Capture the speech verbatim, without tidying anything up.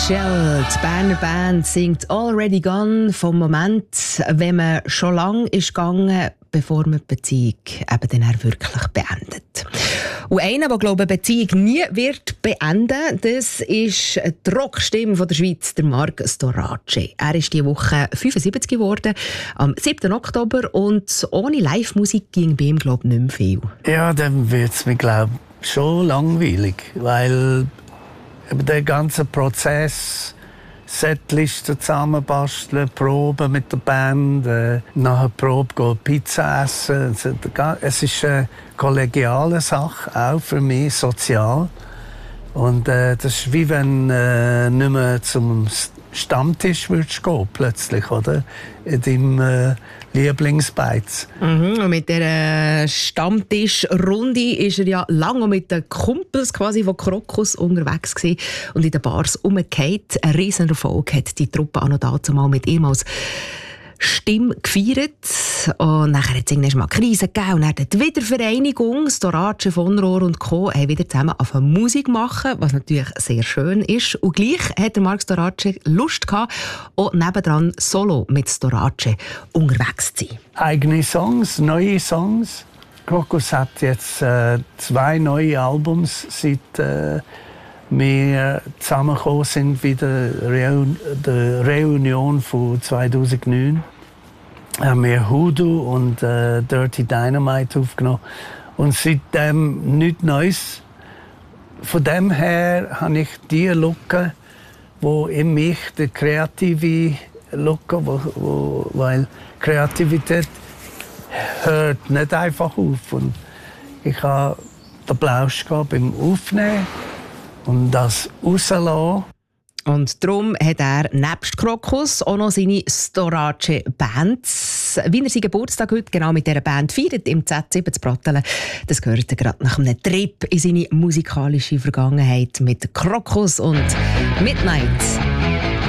Michelle, die Berner Band, singt «Already Gone» vom Moment, wenn man schon lange ist gegangen, bevor man die Beziehung eben dann auch wirklich beendet. Und einer, der, glaube ich, eine Beziehung nie wird beenden, das ist die Rockstimme von der Schweiz, der Marc Storace. Er ist diese Woche fünfundsiebzig geworden, am siebten Oktober, und ohne Live-Musik ging bei ihm, glaube ich, nicht mehr viel. Ja, dann wird es mir, glaube ich, schon langweilig, weil der ganze Prozess, Setlisten zusammenbasteln, Proben mit der Band, äh, nach der Probe gehen Pizza essen. Es ist eine kollegiale Sache, auch für mich, sozial. Und äh, das ist wie wenn äh, nicht mehr zum Stammtisch würdest gehen, plötzlich, oder? In deinem äh, Lieblingsbeiz. Mhm, und mit dieser Stammtischrunde ist er ja lange mit den Kumpels quasi von Krokus unterwegs gewesen und in den Bars umgekehrt. Ein riesen Erfolg hat die Truppe auch noch dazu mal mit ihm als Stimme gefeiert. Und nachher hat es irgendwann mal Krise gegeben und dann die Wiedervereinigung. Storace, von Rohr und Co. haben wieder zusammen angefangen Musik machen, was natürlich sehr schön ist. Und gleich hat der Marc Storace Lust gehabt, auch nebendran solo mit Storace unterwegs zu sein. Eigene Songs, neue Songs. Krokus hat jetzt äh, zwei neue Albums, seit äh, wir zusammengekommen sind, wieder Reun- die Reunion von zweitausendneun. Haben wir Hoodoo und äh, Dirty Dynamite aufgenommen. Und seitdem nichts Neues. Von dem her habe ich die Lücke, wo in mich die kreative Lücke, wo, wo, weil Kreativität hört nicht einfach auf. Und ich habe den Plausch beim Aufnehmen und das rauslassen. Und darum hat er nebst Krokus auch noch seine Storace-Band. Wie er seinen Geburtstag heute genau mit dieser Band feiert, im Z sieben zu Brattelen, das gehört gerade nach einem Trip in seine musikalische Vergangenheit mit Krokus und Midnight.